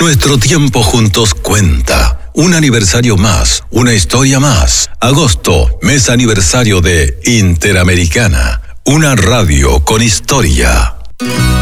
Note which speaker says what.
Speaker 1: Nuestro tiempo juntos cuenta. Un aniversario más, una historia más. Agosto, mes aniversario de Interamericana. Una radio con historia.